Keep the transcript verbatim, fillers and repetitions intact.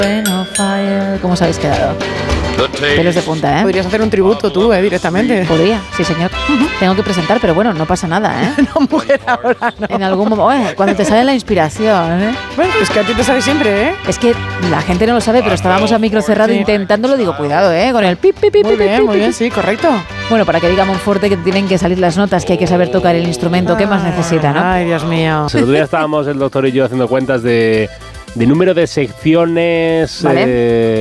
¿Cómo os habéis quedado? Pelos de punta, ¿eh? Podrías hacer un tributo tú, ¿eh? Directamente. Podría, sí, señor. Uh-huh. Tengo que presentar, pero bueno, no pasa nada, ¿eh? No, mujer, ahora no. En algún momento, bueno, cuando te sale la inspiración, ¿eh? Bueno, es que a ti te sale siempre, ¿eh? Es que la gente no lo sabe, pero estábamos a micro cerrado sí. intentándolo. Digo, cuidado, ¿eh? Con el pip, pip, pip, Muy pip, bien, pip, muy pip. bien, sí, correcto. Bueno, para que diga Monforte que tienen que salir las notas, que hay que saber tocar el instrumento, ¿qué más necesita, no? Ay, Dios mío. El otro día estábamos el doctor y yo haciendo cuentas de, de número de secciones... ¿Vale? Eh,